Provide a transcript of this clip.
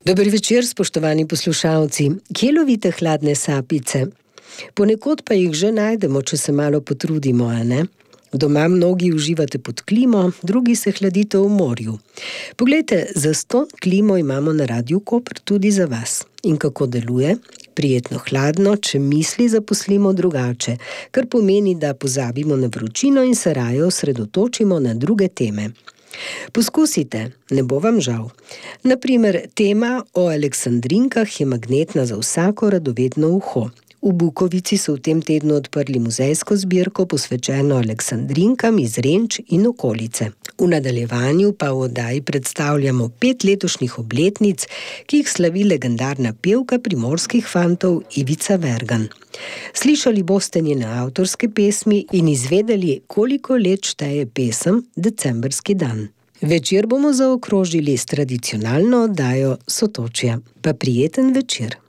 Dober večer, spoštovani poslušalci. Kje lovite hladne sapice? Ponekod pa jih že najdemo, če se malo potrudimo, a ne? Doma mnogi uživate pod klimo, drugi se hladite v morju. Poglejte, zastonj klimo imamo na Radiu Koper tudi za vas. In kako deluje? Prijetno hladno, če misli zaposlimo drugače, kar pomeni, da pozabimo na vročino in se raje osredotočimo na druge teme. Poskusite, ne bo vam žal. Na primer, tema o aleksandrinkah je magnetna za vsako radovedno uho. V Bukovici so v tem tednu odprli muzejsko zbirko posvečeno aleksandrinkam iz Renč in okolice. V nadaljevanju pa v oddaji predstavljamo 5 letošnjih obletnic, ki jih slavi legendarna pevka Primorskih fantov Ivica Vergan. Slišali boste njene avtorske pesmi in izvedeli, koliko let šteje pesem Decemberski dan. Večer bomo zaokrožili s tradicionalno oddajo Sotočja. Pa prijeten večer.